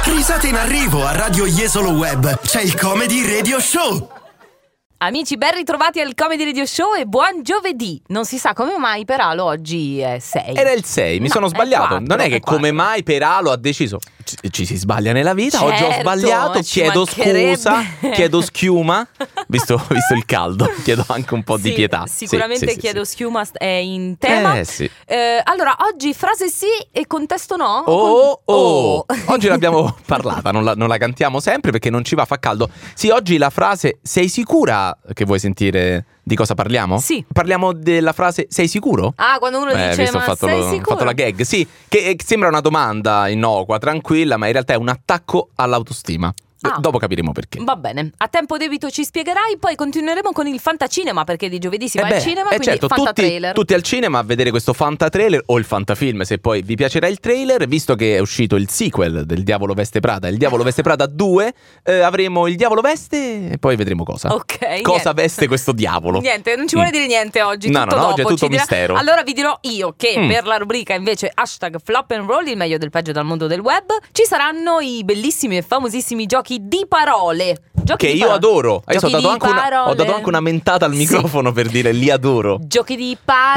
Risate in arrivo a Radio Jesolo Web. C'è il Comedy Radio Show. Amici, ben ritrovati al Comedy Radio Show e buon giovedì. Non si sa come mai Peralo oggi è 6. Era il 6, mi sono sbagliato. Non è che come mai Peralo ha deciso. Ci si sbaglia nella vita. Oggi ho sbagliato, chiedo scusa, chiedo schiuma. Visto il caldo, chiedo anche un po' di pietà. Sicuramente chiedo schiuma è in tema. Allora, oggi frase sì e contesto no. Oggi l'abbiamo parlata, non la cantiamo sempre perché non ci va, fa caldo. Sì, oggi la frase sei sicura che vuoi sentire di cosa parliamo? Sì. Parliamo della frase sei sicuro? Ah, quando uno dice ma sei sicuro? Ho fatto la gag, sì, che sembra una domanda innocua, tranquilla, ma in realtà è un attacco all'autostima. Dopo capiremo perché. Va bene, a tempo debito ci spiegherai. Poi continueremo con il Fantacinema, perché di giovedì si va al cinema, quindi certo, Fantatrailer. tutti al cinema a vedere questo Fantatrailer o il Fantafilm, se poi vi piacerà il trailer. Visto che è uscito il sequel del Diavolo Veste Prada, il Diavolo Veste Prada 2, avremo il Diavolo Veste e poi vedremo cosa. Ok. Cosa veste questo diavolo? Niente, non ci vuole dire niente oggi. No, tutto no, dopo oggi è tutto ci dirà. mistero. Allora vi dirò io che per la rubrica invece hashtag Flop and Roll, il meglio del peggio dal mondo del web, ci saranno i bellissimi e famosissimi giochi di parole. Giochi che di io adoro. Io ho dato parole. anche una mentata al microfono per dire li adoro. Giochi di